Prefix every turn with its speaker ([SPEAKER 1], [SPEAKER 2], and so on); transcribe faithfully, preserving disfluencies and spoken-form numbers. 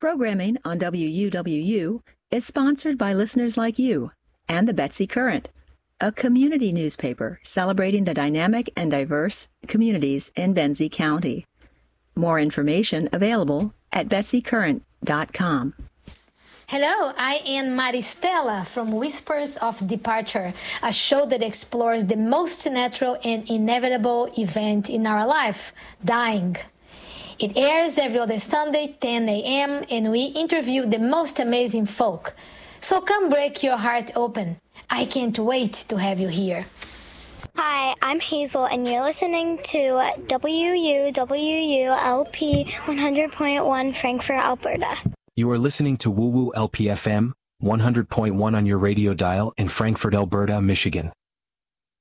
[SPEAKER 1] Programming on W U W U is sponsored by listeners like you and the Betsy Current, a community newspaper celebrating the dynamic and diverse communities in Benzie County. More information available at betsy current dot com.
[SPEAKER 2] Hello, I am Maristela from Whispers of Departure, a show that explores the most natural and inevitable event in our life, dying. It airs every other Sunday, ten a.m., and we interview the most amazing folk. So come break your heart open. I can't wait to have you here.
[SPEAKER 3] Hi, I'm Hazel, and you're listening to W U W U L P one hundred point one Frankfurt, Alberta.
[SPEAKER 4] You are listening to Woo Woo L P F M one hundred point one on your radio dial in Frankfurt, Alberta, Michigan.